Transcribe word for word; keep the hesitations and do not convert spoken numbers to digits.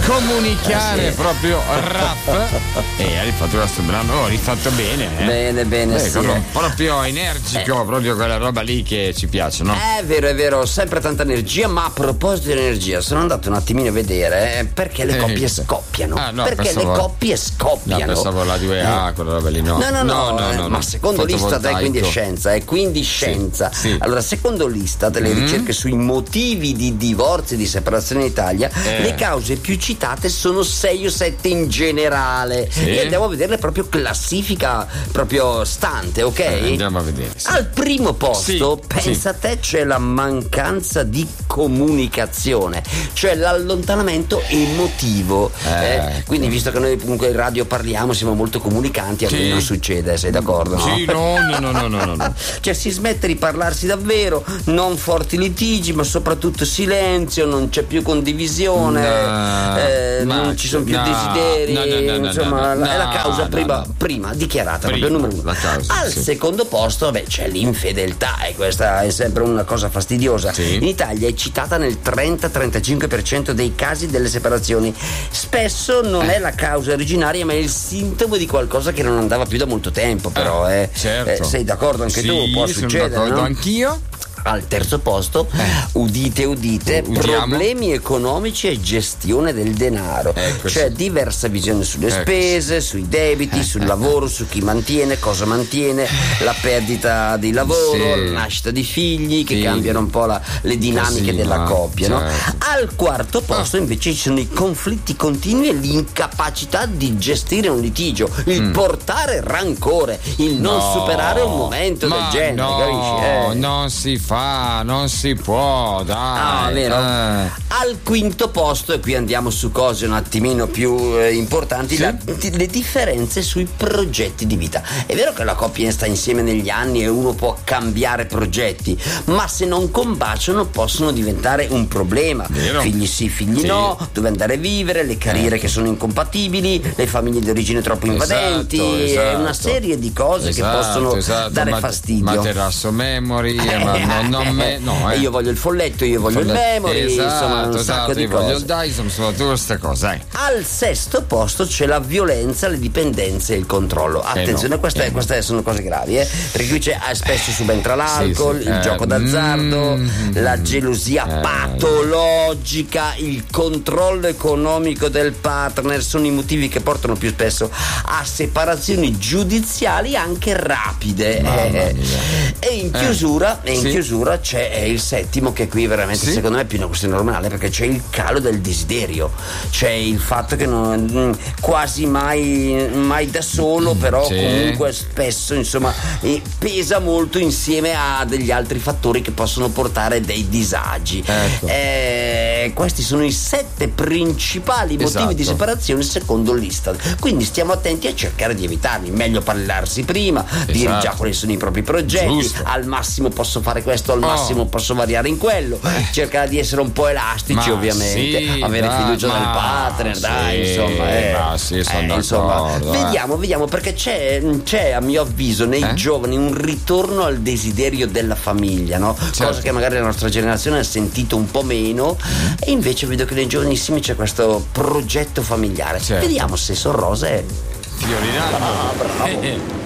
comunicare eh, sì. proprio rap. E hai rifatto questo brano, oh, rifatto bene. Eh? Bene, bene, Beh, sì. Proprio energico, eh. proprio quella roba lì che ci piace, no? È vero, è vero, sempre tanta energia, ma a proposito di energia, sono andato un attimino a vedere eh, perché le coppie eh, scoppiano. Ah, no, perché pensavo, le coppie scoppiano. No, pensavo la due A, eh. quella roba lì, no. No, no, no, no, no, no ma no, secondo l'Istat è quindi scienza, è quindi scienza. Sì, sì. Allora, secondo l'Istat, le mm. ricerche sui motivi di divorzio e di separazione in Italia, eh. le cause più citate sono sei o sette in generale. Sì. E andiamo a vederle proprio classifica proprio stante, ok? Eh, andiamo a vedere. Sì. Al primo posto, sì, pensa sì. a te, c'è la mancanza di comunicazione, cioè l'allontanamento emotivo. Eh, eh, quindi, visto che noi comunque in radio parliamo, siamo molto comunicanti, a sì. noi non succede, sei d'accordo? No? Sì, no, no, no, no, no, no. Cioè si smette di parlarsi davvero, non forti litigi, ma soprattutto silenzio, non c'è più condivisione, no, eh, non ci sono più no, desideri, no, no, no, insomma, no, no, è la causa no, prima, no. prima dichiarata, Prima, proprio numero uno. la causa, Al sì. secondo posto, beh, c'è l'infedeltà, e questa è sempre una cosa fastidiosa. Sì. In Italia è citata nel trenta trentacinque per cento dei casi delle separazioni. Spesso non eh. è la causa originaria, ma è il sintomo di qualcosa che non andava più da molto tempo, però eh, certo. eh, sei d'accordo anche sì, tu? Può sono succedere, d'accordo no? anch'io. Al terzo posto, eh. udite udite, Udiamo. problemi economici e gestione del denaro. Ecco, cioè sì. diversa visione sulle Ecco, spese, sui debiti, eh, sul eh, lavoro, su chi mantiene, cosa mantiene, la perdita di lavoro, sì. la nascita di figli che Figli. cambiano un po' la, le dinamiche Così, della no? coppia. No? Certo. Al quarto posto invece ci sono i conflitti continui e l'incapacità di gestire un litigio, il Mm. portare rancore, il non No. superare un momento Ma del genere, no, capisci? Eh. non si fa, non si può, dai. Ah, vero? Eh. Al quinto posto, e qui andiamo su cose un attimino più eh, importanti, Sì. la, ti- le differenze sui progetti di vita. È vero che la coppia sta insieme negli anni e uno può cambiare progetti, ma se non combaciano possono diventare un problema. Vero. Figli sì, figli Sì. no, dove andare a vivere, le carriere Eh. che sono incompatibili, le famiglie di origine troppo invadenti, Esatto, e esatto. una serie di cose Esatto, che possono esatto. dare Mat- fastidio. Materasso memory, eh, ma non, non me, no, eh. E io voglio il folletto, io voglio il memory, esatto, insomma un esatto, sacco di io voglio cose. il Dyson, sono tutte queste cose. Eh. Al sesto posto c'è la violenza, le dipendenze e il controllo. Attenzione, no, queste, eh no. queste sono cose gravi, eh? Perché qui c'è eh, spesso subentra l'alcol, Sì, sì, il eh, gioco d'azzardo, mm, la gelosia eh. patologica, il controllo economico del partner. Sono i motivi che portano più spesso a separazioni giudiziali anche rapide. Mamma Eh, mia. e in chiusura, e in sì. chiusura c'è eh, il settimo, che qui veramente Sì. secondo me è più una questione normale, perché c'è il calo del desiderio, c'è il fatto che non, mm, quasi mai, mai da solo, però Sì. comunque spesso insomma eh, pesa molto insieme a degli altri fattori che possono portare dei disagi. Ecco. Eh, questi sono i sette principali motivi Esatto. di separazione secondo l'Istat, quindi stiamo attenti a cercare di evitarli. Meglio parlarsi prima, dire Esatto. già quali sono i propri progetti. Giusto. Al massimo posso fare questo, al Oh. massimo posso variare in quello, cercare di essere un po' elastici, Ma ovviamente, sì, avere dai, fiducia ma nel partner, dai, sì, insomma, eh. ma sì, sono Eh, d'accordo, insomma, eh. vediamo, vediamo, perché c'è, c'è a mio avviso nei Eh? giovani un ritorno al desiderio della famiglia, no? Certo. Cosa che magari la nostra generazione ha sentito un po' meno, e invece vedo che nei giovanissimi c'è questo progetto familiare. Certo. Vediamo se sono rose. Fiorinando. Ah, bravo. Eh, eh.